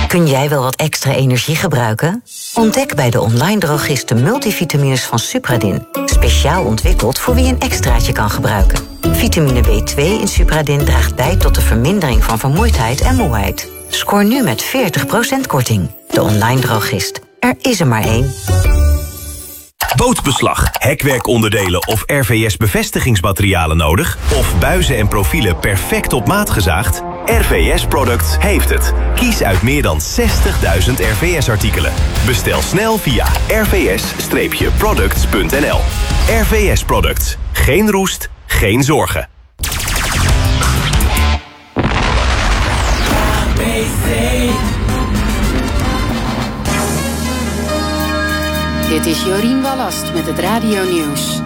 Kun jij wel wat extra energie gebruiken? Ontdek bij de online drogist de multivitamines van Supradin. Speciaal ontwikkeld voor wie een extraatje kan gebruiken. Vitamine B2 in Supradin draagt bij tot de vermindering van vermoeidheid en moeheid. Scoor nu met 40% korting. De online drogist. Er is er maar één. Bootbeslag, hekwerkonderdelen of RVS-bevestigingsmaterialen nodig? Of buizen en profielen perfect op maat gezaagd? RVS Products heeft het. Kies uit meer dan 60.000 RVS-artikelen. Bestel snel via rvs-products.nl. RVS Products. Geen roest, geen zorgen. Dit is Jorien Wallast met het Radio-nieuws.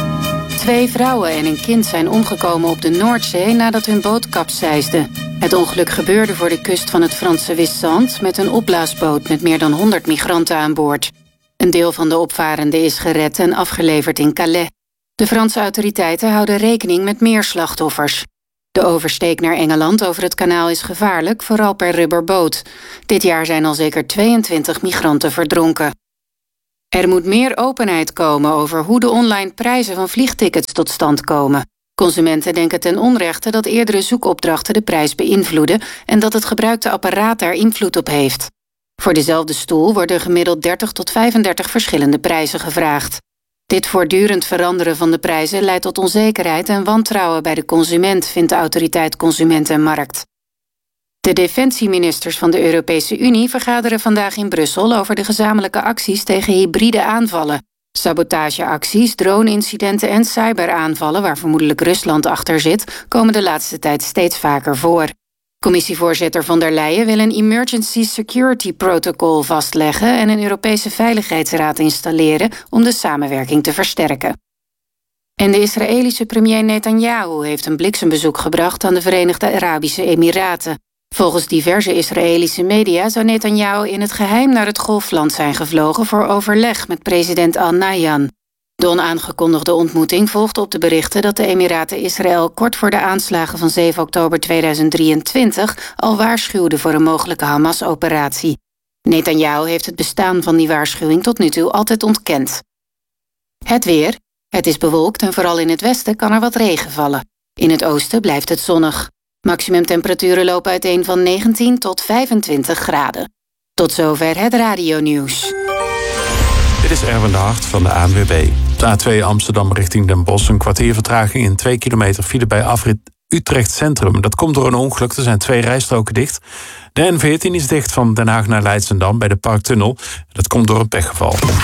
2 vrouwen en een kind zijn omgekomen op de Noordzee nadat hun boot kapseisde. Het ongeluk gebeurde voor de kust van het Franse Wissant met een opblaasboot met meer dan 100 migranten aan boord. Een deel van de opvarenden is gered en afgeleverd in Calais. De Franse autoriteiten houden rekening met meer slachtoffers. De oversteek naar Engeland over het kanaal is gevaarlijk, vooral per rubberboot. Dit jaar zijn al zeker 22 migranten verdronken. Er moet meer openheid komen over hoe de online prijzen van vliegtickets tot stand komen. Consumenten denken ten onrechte dat eerdere zoekopdrachten de prijs beïnvloeden en dat het gebruikte apparaat daar invloed op heeft. Voor dezelfde stoel worden gemiddeld 30 tot 35 verschillende prijzen gevraagd. Dit voortdurend veranderen van de prijzen leidt tot onzekerheid en wantrouwen bij de consument, vindt de autoriteit Consument en Markt. De defensieministers van de Europese Unie vergaderen vandaag in Brussel over de gezamenlijke acties tegen hybride aanvallen. Sabotageacties, drone-incidenten en cyberaanvallen, waar vermoedelijk Rusland achter zit, komen de laatste tijd steeds vaker voor. Commissievoorzitter von der Leyen wil een Emergency Security Protocol vastleggen en een Europese Veiligheidsraad installeren om de samenwerking te versterken. En de Israëlische premier Netanyahu heeft een bliksembezoek gebracht aan de Verenigde Arabische Emiraten. Volgens diverse Israëlische media zou Netanyahu in het geheim naar het Golfland zijn gevlogen voor overleg met president Al-Nahyan. De onaangekondigde ontmoeting volgt op de berichten dat de Emiraten Israël kort voor de aanslagen van 7 oktober 2023 al waarschuwde voor een mogelijke Hamas-operatie. Netanyahu heeft het bestaan van die waarschuwing tot nu toe altijd ontkend. Het weer. Het is bewolkt en vooral in het westen kan er wat regen vallen. In het oosten blijft het zonnig. Maximumtemperaturen lopen uiteen van 19 tot 25 graden. Tot zover het Radio-nieuws. Dit is Erwin de Hart van de ANWB. De A2 Amsterdam richting Den Bosch. Een kwartier vertraging in 2 kilometer file bij afrit Utrecht Centrum. Dat komt door een ongeluk. Er zijn 2 rijstroken dicht. De N14 is dicht van Den Haag naar Leidschendam bij de Parktunnel. Dat komt door een pechgeval.